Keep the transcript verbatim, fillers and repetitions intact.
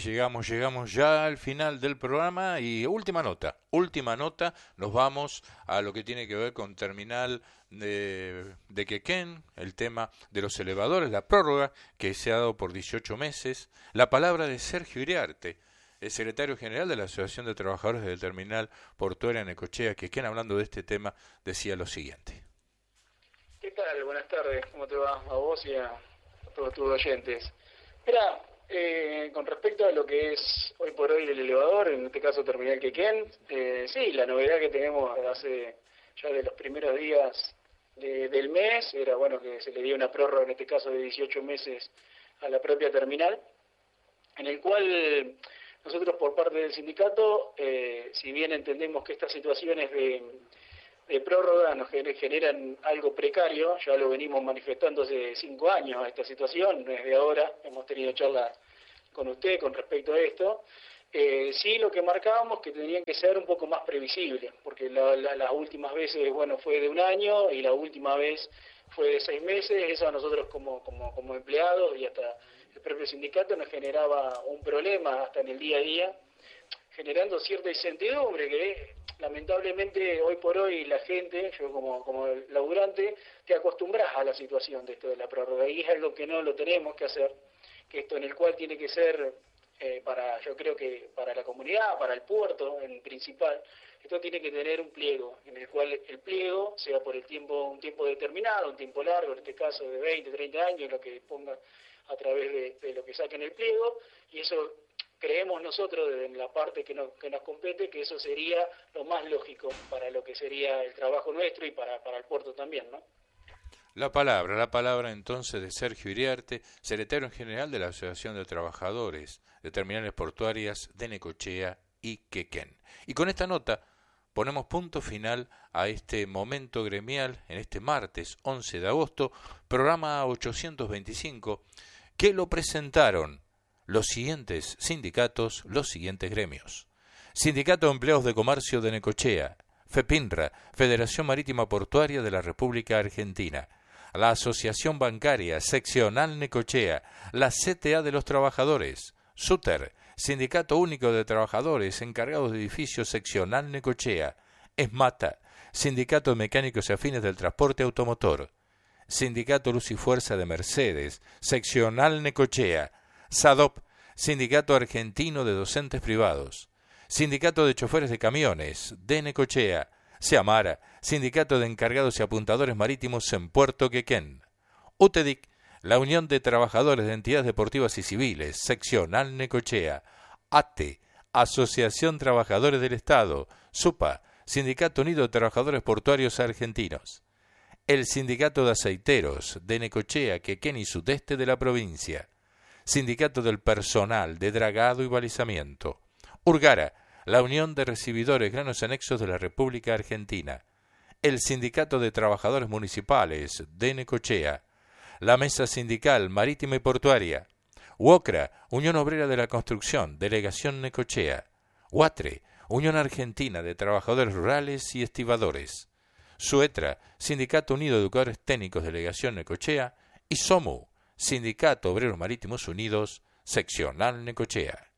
llegamos, llegamos ya al final del programa y última nota, última nota, nos vamos a lo que tiene que ver con terminal de, de Quequén, el tema de los elevadores, la prórroga que se ha dado por dieciocho meses, la palabra de Sergio Iriarte, el secretario general de la Asociación de Trabajadores del Terminal Portuaria Necochea, Quequén, hablando de este tema, decía lo siguiente. ¿Qué tal? Buenas tardes, ¿cómo te va a vos y a todos tus oyentes? Mira, eh, con respecto a lo que es hoy por hoy el elevador, en este caso Terminal Quequén, eh, sí, la novedad que tenemos hace ya de los primeros días de, del mes, era bueno que se le dio una prórroga, en este caso de dieciocho meses, a la propia terminal, en el cual nosotros por parte del sindicato, eh, si bien entendemos que estas situaciones de... de prórroga nos generan algo precario, ya lo venimos manifestando hace cinco años esta situación, no es de ahora, hemos tenido charla con usted con respecto a esto. Eh, sí, lo que marcábamos que tenían que ser un poco más previsibles, porque la, la, las últimas veces, bueno, fue de un año y la última vez fue de seis meses, eso a nosotros como, como, como empleados y hasta el propio sindicato nos generaba un problema hasta en el día a día, generando cierta incertidumbre que lamentablemente hoy por hoy la gente, yo como, como laburante, te acostumbras a la situación de esto de la prórroga y es algo que no lo tenemos que hacer, que esto en el cual tiene que ser eh, para, yo creo que para la comunidad, para el puerto en principal, esto tiene que tener un pliego, en el cual el pliego sea por el tiempo, un tiempo determinado, un tiempo largo, en este caso de veinte, treinta años, lo que ponga a través de, de lo que saque en el pliego, y eso creemos nosotros, en la parte que nos, que nos compete, que eso sería lo más lógico para lo que sería el trabajo nuestro y para, para el puerto también, ¿no? La palabra, la palabra entonces de Sergio Iriarte, secretario general de la Asociación de Trabajadores de Terminales Portuarias de Necochea y Quequén. Y con esta nota ponemos punto final a este momento gremial en este martes once de agosto, programa ochocientos veinticinco, que lo presentaron los siguientes sindicatos, los siguientes gremios. Sindicato de Empleados de Comercio de Necochea, FEPINRA, Federación Marítima Portuaria de la República Argentina, la Asociación Bancaria Seccional Necochea, la C T A de los Trabajadores, SUTER, Sindicato Único de Trabajadores Encargados de Edificios Seccional Necochea, ESMATA, Sindicato de Mecánicos y Afines del Transporte Automotor, Sindicato Luz y Fuerza de Mercedes, Seccional Necochea, SADOP, Sindicato Argentino de Docentes Privados, Sindicato de Choferes de Camiones de Necochea, SEAMARA, Sindicato de Encargados y Apuntadores Marítimos en Puerto Quequén, UTEDIC, la Unión de Trabajadores de Entidades Deportivas y Civiles, Seccional Necochea, ATE, Asociación Trabajadores del Estado, SUPA, Sindicato Unido de Trabajadores Portuarios Argentinos, el Sindicato de Aceiteros de Necochea, Quequén y Sudeste de la provincia, Sindicato del Personal de Dragado y Balizamiento, URGARA, la Unión de Recibidores Granos Anexos de la República Argentina, el Sindicato de Trabajadores Municipales de Necochea, la Mesa Sindical Marítima y Portuaria, UOCRA, Unión Obrera de la Construcción, Delegación Necochea, UATRE, Unión Argentina de Trabajadores Rurales y Estibadores, SUETRA, Sindicato Unido de Educadores Técnicos, Delegación Necochea, y SOMU, Sindicato Obreros Marítimos Unidos, Seccional Necochea.